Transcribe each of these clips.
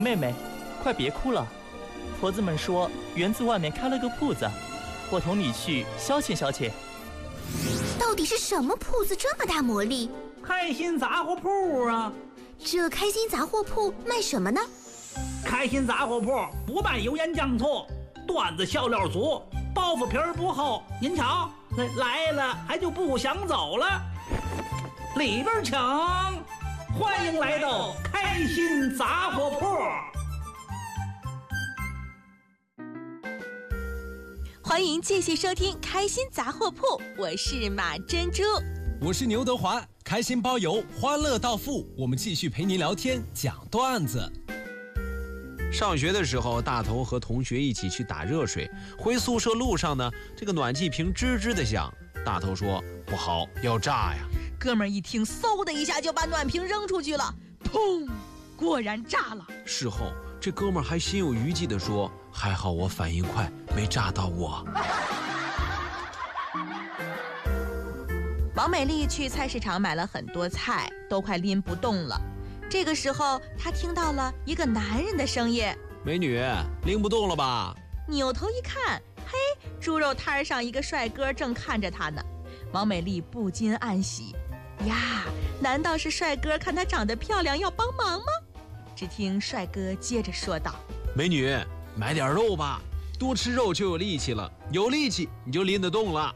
妹妹，快别哭了。婆子们说园子外面开了个铺子，我同你去消遣消遣。 到底是什么铺子这么大魔力？ 开心杂货铺啊！ 这开心杂货铺卖什么呢？ 开心杂货铺不卖油盐酱醋，段子笑料足，包袱皮儿不厚。您瞧，来了还就不想走了。里边请，欢迎来到开心杂货铺。 欢迎继续收听开心杂货铺，我是马珍珠， 我是牛德华。开心包邮，欢乐到付，我们继续陪您聊天讲段子。 上学的时候，大头和同学一起去打热水，回宿舍路上呢，这个暖气瓶吱吱的响。大头说不好，要炸呀！ 哥们儿一听，嗖的一下就把暖瓶扔出去了，砰！果然炸了。 事后这哥们儿还心有余悸地说，还好我反应快，没炸到我。 王美丽去菜市场买了很多菜，都快拎不动了。这个时候，她听到了一个男人的声音：“ 美女，拎不动了吧？” 扭头一看，嘿，猪肉摊上一个帅哥正看着她呢。王美丽不禁暗喜：呀，难道是帅哥看她长得漂亮要帮忙吗？只听帅哥接着说道：“ 美女，买点肉吧，多吃肉就有力气了，有力气你就拎得动了。”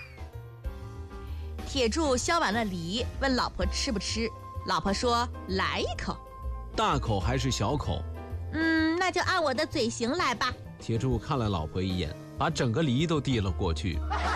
铁柱削完了梨，问老婆吃不吃。老婆说：“来一口。” 大口还是小口？ 那就按我的嘴型来吧。 铁柱看了老婆一眼，把整个梨都递了过去。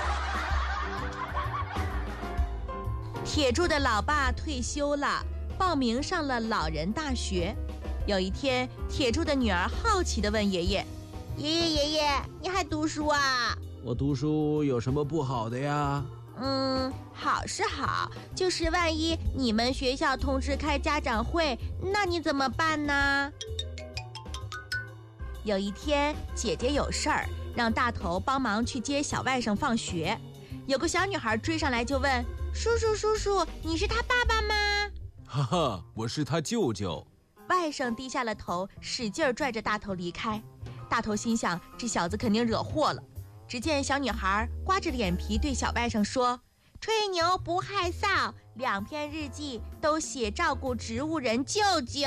铁柱的老爸退休了，报名上了老人大学。有一天，铁柱的女儿好奇地问爷爷：“爷爷，你还读书啊？”“ 我读书有什么不好的呀？”“ 好是好，就是万一你们学校通知开家长会，那你怎么办呢？”有一天，姐姐有事儿，让大头帮忙去接小外甥放学。有个小女孩追上来就问：“叔叔，你是他爸爸吗？”“ 哈哈，我是他舅舅。” 外甥低下了头，使劲拽着大头离开。大头心想，这小子肯定惹祸了。只见小女孩刮着脸皮对小外甥说：“吹牛不害臊，2篇日记都写照顾植物人舅舅。”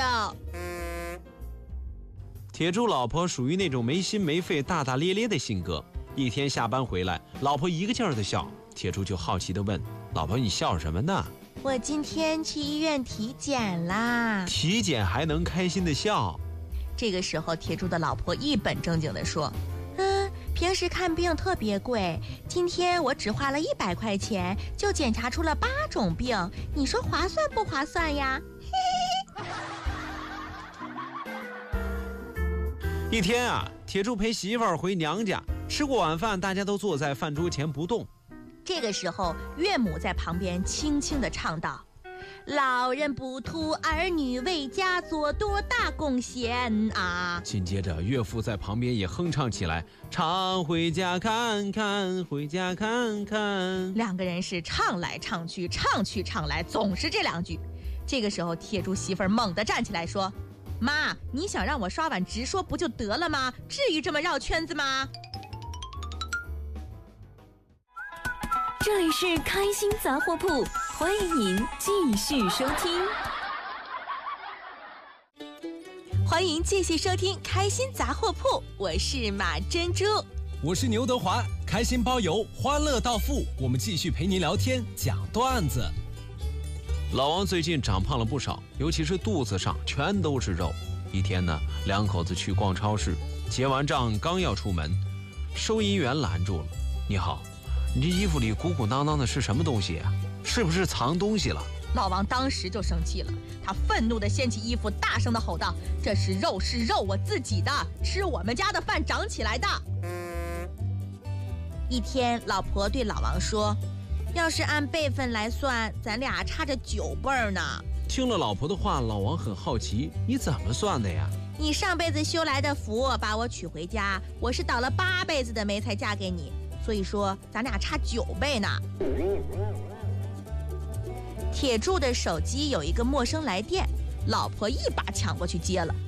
铁柱老婆属于那种没心没肺、大大咧咧的性格。一天下班回来，老婆一个劲儿的笑，铁柱就好奇地问：“老婆，你笑什么呢？”“ 我今天去医院体检啦。”“ 体检还能开心地笑？” 这个时候，铁柱的老婆一本正经地说：“平时看病特别贵，今天我只花了100块钱就检查出了8种病，你说划算不划算呀？” 一天啊，铁柱陪媳妇儿回娘家，吃过晚饭，大家都坐在饭桌前不动。 这个时候，岳母在旁边轻轻地唱道：“老人不图儿女为家做多大贡献啊！” 紧接着，岳父在旁边也哼唱起来：“常回家看看，回家看看。” 两个人是唱来唱去，唱去唱来，总是这2句。这个时候，铁柱媳妇儿猛地站起来说：“妈，你想让我刷碗直说不就得了吗？至于这么绕圈子吗？” 这里是开心杂货铺，欢迎您继续收听。 欢迎继续收听开心杂货铺，我是马珍珠， 我是牛德华。开心包邮，欢乐到付，我们继续陪您聊天讲段子。 老王最近长胖了不少，尤其是肚子上全都是肉。一天呢，2口子去逛超市，结完账刚要出门，收银员拦住了：“你好，你这衣服里鼓鼓囊囊的是什么东西啊？是不是藏东西了？” 老王当时就生气了，他愤怒地掀起衣服，大声地吼道：“这是肉，我自己的，吃我们家的饭长起来的。”一天，老婆对老王说：“要是按辈分来算，咱俩差着9辈呢。” 听了老婆的话，老王很好奇：“你怎么算的呀？”“ 你上辈子修来的福把我娶回家，我是倒了8辈子的霉才嫁给你，所以说咱俩差9辈呢。”铁柱的手机有一个陌生来电，老婆一把抢过去接了。